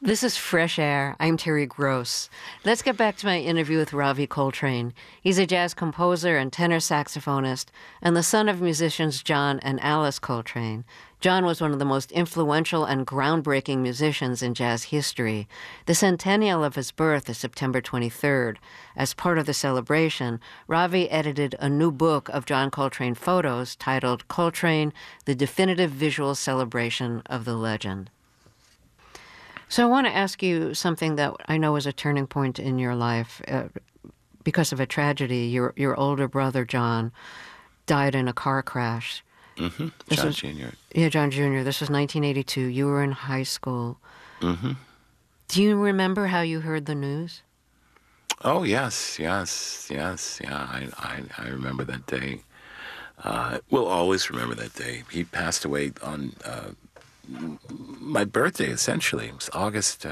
This is Fresh Air. I'm Terry Gross. Let's get back to my interview with Ravi Coltrane. He's a jazz composer and tenor saxophonist, and the son of musicians John and Alice Coltrane. John was one of the most influential and groundbreaking musicians in jazz history. The centennial of his birth is September 23rd. As part of the celebration, Ravi edited a new book of John Coltrane photos titled Coltrane, The Definitive Visual Celebration of the Legend. So I want to ask you something that I know was a turning point in your life because of a tragedy. Your older brother, John, died in a car crash. Mm-hmm. John Jr. Yeah, John Jr. This was 1982. You were in high school. Mm-hmm. Do you remember how you heard the news? Oh, yes. Yeah, I remember that day. We'll always remember that day. He passed away on my birthday, essentially. It was August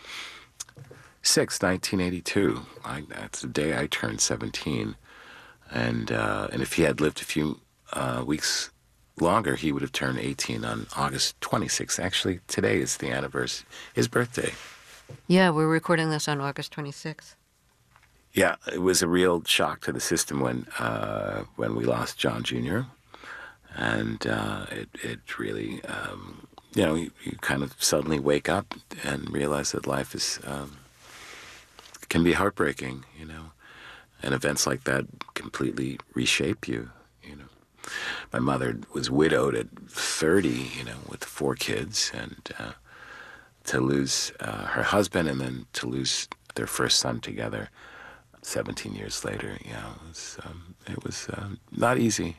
6, 1982. That's the day I turned 17. And if he had lived a few weeks longer, he would have turned 18 on August 26th. Actually, today is the anniversary, his birthday. Yeah, we're recording this on August 26th. Yeah, it was a real shock to the system when we lost John Jr. And it really, you kind of suddenly wake up and realize that life is can be heartbreaking, and events like that completely reshape you. My mother was widowed at 30, with 4 kids, and to lose her husband and then to lose their first son together 17 years later, it was not easy.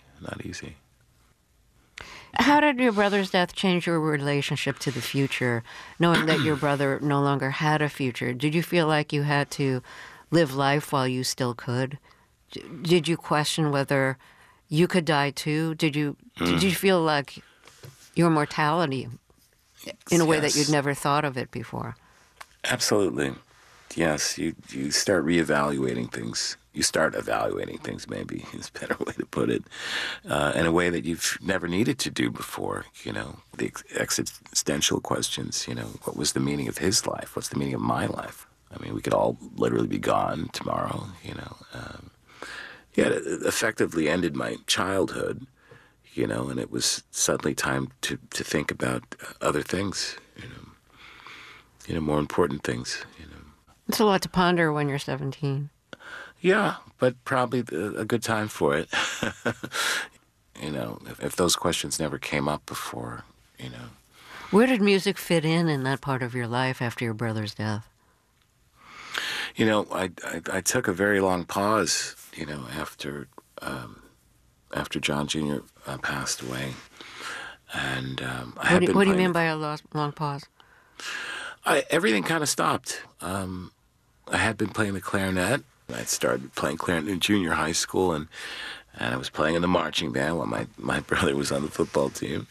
How did your brother's death change your relationship to the future, knowing that your brother no longer had a future? Did you feel like you had to live life while you still could? Did you question whether you could die too? Did you feel like your mortality in a way that you'd never thought of it before? Absolutely. Yes, you start reevaluating things. You start evaluating things, maybe is a better way to put it, in a way that you've never needed to do before. The existential questions, what was the meaning of his life? What's the meaning of my life? I mean, we could all literally be gone tomorrow, it effectively ended my childhood, and it was suddenly time to think about other things, more important things, It's a lot to ponder when you're 17. Yeah, but probably a good time for it. If those questions never came up before, Where did music fit in that part of your life after your brother's death? I took a very long pause, after John Jr. Passed away. And what do you mean by a long pause? Everything kind of stopped. I had been playing the clarinet. I started playing clarinet in junior high school, and I was playing in the marching band while my brother was on the football team.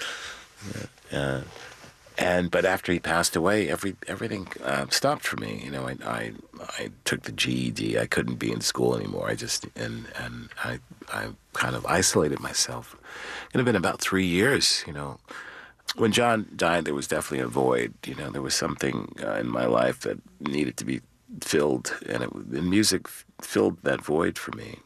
But after he passed away, everything stopped for me. I took the GED. I couldn't be in school anymore. I kind of isolated myself. It had been about 3 years. When John died, there was definitely a void. There was something in my life that needed to be filled, and music filled that void for me.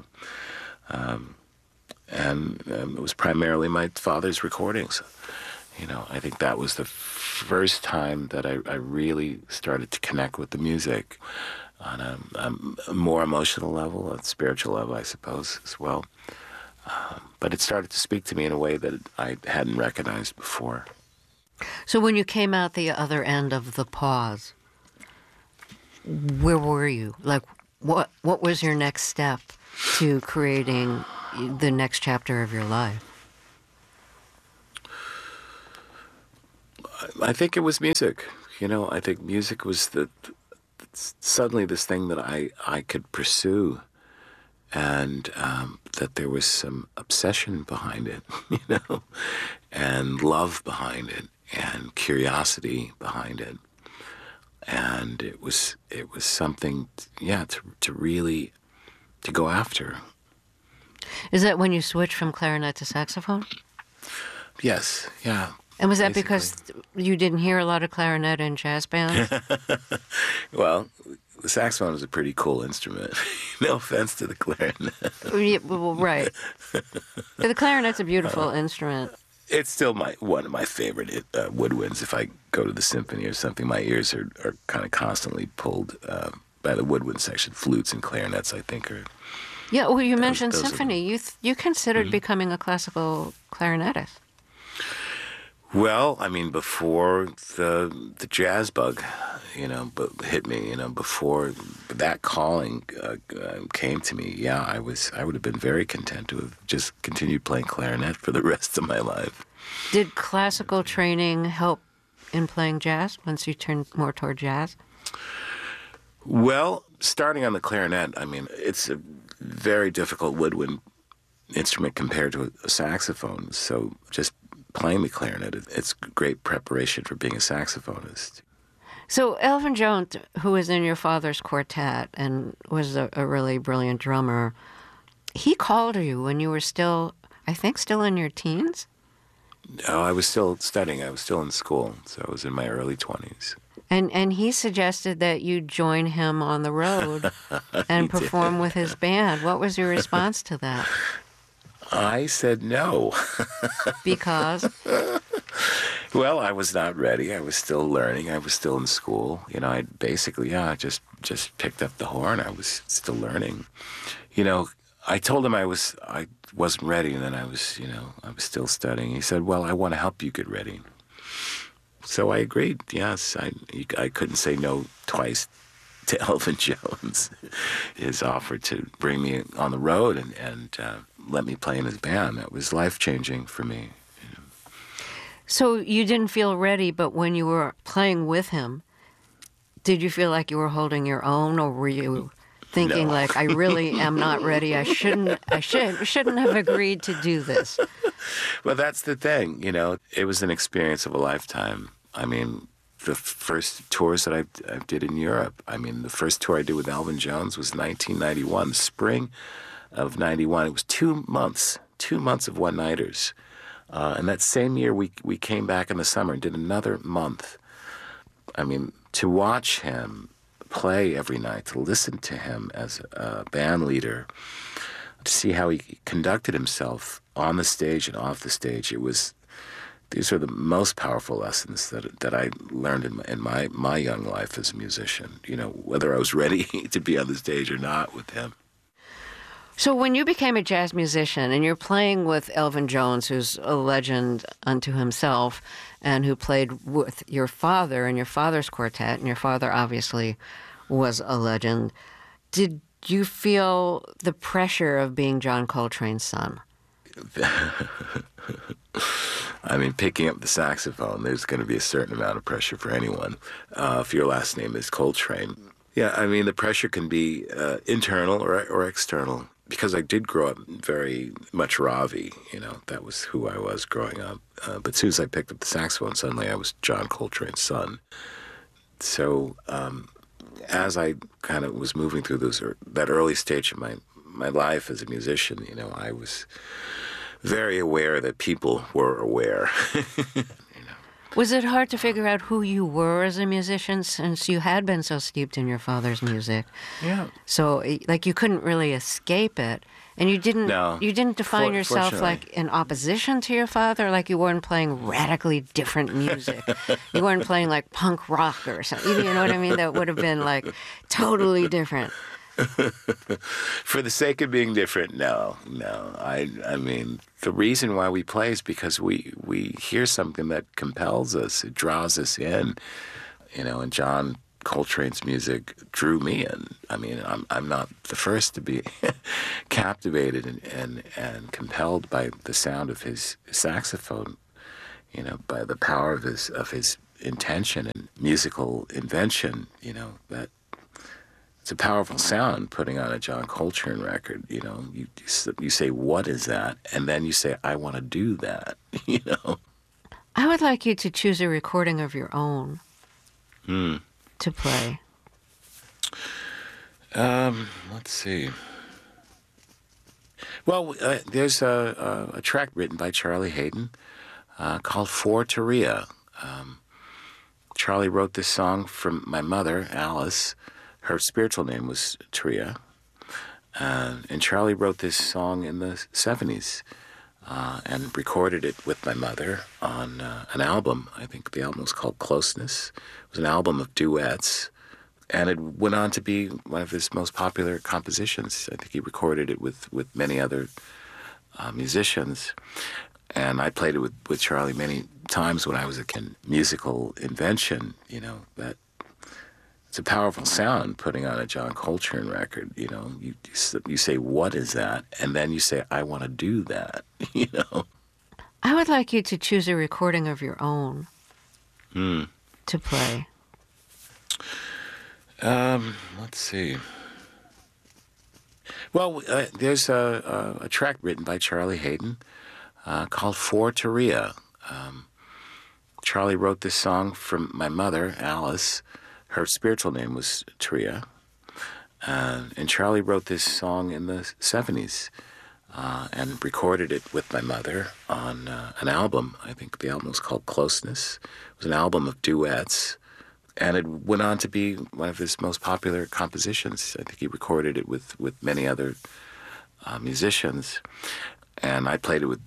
And it was primarily my father's recordings. I think that was the first time that I really started to connect with the music on a more emotional level, a spiritual level, I suppose, as well. But it started to speak to me in a way that I hadn't recognized before. So when you came out the other end of the pause, where were you? Like, what was your next step to creating the next chapter of your life? I think it was music. I think music was suddenly this thing that I could pursue, and that there was some obsession behind it, and love behind it, and curiosity behind it. And it was something, to really go after. Is that when you switched from clarinet to saxophone? Yes, yeah. And was that because you didn't hear a lot of clarinet in jazz bands? Well, the saxophone is a pretty cool instrument. No offense to the clarinet. Yeah, well, right. The clarinet's a beautiful instrument. It's still one of my favorite woodwinds. If I go to the symphony or something, my ears are kind of constantly pulled by the woodwind section. Flutes and clarinets, I think, are... Yeah, well, you mentioned symphony. You considered becoming a classical clarinetist. Well, I mean, before the jazz bug, hit me, before that calling came to me, yeah, I would have been very content to have just continued playing clarinet for the rest of my life. Did classical training help in playing jazz once you turned more toward jazz? Well, starting on the clarinet, I mean, it's a very difficult woodwind instrument compared to a saxophone, so just playing the clarinet, it's great preparation for being a saxophonist. So Elvin Jones, who was in your father's quartet and was a really brilliant drummer, he called you when you were still in your teens? No, I was still studying. I was still in school, so I was in my early 20s. And he suggested that you join him on the road and perform with his band. What was your response to that? I said no. Because? Well, I was not ready. I was still learning. I was still in school. I basically, just picked up the horn. I was still learning. I told him I wasn't ready, and then I was still studying. He said, well, I want to help you get ready. So I agreed. Yes, I couldn't say no twice to Elvin Jones. His offer to bring me on the road and let me play in his band, that was life-changing for me. So you didn't feel ready, but when you were playing with him, did you feel like you were holding your own, or were you thinking No. like, I really am not ready, I shouldn't have agreed to do this? Well, that's the thing, it was an experience of a lifetime. I mean, the first tours that I did in Europe, I mean, the first tour I did with Elvin Jones was 1991, spring of 91. It was 2 months of one-nighters. And that same year, we came back in the summer and did another month. I mean, to watch him play every night, to listen to him as a band leader, to see how he conducted himself on the stage and off the stage, these are the most powerful lessons that I learned in my young life as a musician, whether I was ready to be on the stage or not with him. So when you became a jazz musician and you're playing with Elvin Jones, who's a legend unto himself, and who played with your father in your father's quartet, and your father obviously was a legend, did you feel the pressure of being John Coltrane's son? I mean, picking up the saxophone, there's going to be a certain amount of pressure for anyone. If your last name is Coltrane. Yeah, I mean, the pressure can be internal or external. Because I did grow up very much Ravi, that was who I was growing up. But as soon as I picked up the saxophone, suddenly I was John Coltrane's son. So as I kind of was moving through that early stage of my life as a musician, I was very aware that people were aware. Was it hard to figure out who you were as a musician since you had been so steeped in your father's music? Yeah. So, like, you couldn't really escape it, and you didn't define yourself like in opposition to your father. Like, you weren't playing radically different music. You weren't playing like punk rock or something. You know what I mean? That would have been like totally different. For the sake of being different, no. I mean, the reason why we play is because we hear something that compels us. It draws us in, and John Coltrane's music drew me in. I mean, I'm not the first to be captivated and compelled by the sound of his saxophone, by the power of his intention and musical invention, that it's a powerful sound putting on a John Coltrane record. You say, what is that? And then you say, I want to do that, I would like you to choose a recording of your own to play. Let's see. Well, there's a track written by Charlie Haydn called For Taria. Charlie wrote this song from my mother, Alice. Her spiritual name was Tria. And Charlie wrote this song in the 70s and recorded it with my mother on an album. I think the album was called Closeness. It was an album of duets. And it went on to be one of his most popular compositions. I think he recorded it with many other musicians. And I played it with Charlie many times when I was a kid. Musical invention, that it's a powerful sound putting on a John Coltrane record. You say, what is that? And then you say, I want to do that, I would like you to choose a recording of your own to play. Let's see. Well, there's a track written by Charlie Haydn called For Tria. Charlie wrote this song from my mother, Alice. Her spiritual name was Tria. And Charlie wrote this song in the 70s and recorded it with my mother on an album. I think the album was called Closeness. It was an album of duets. And it went on to be one of his most popular compositions. I think he recorded it with many other musicians. And I played it with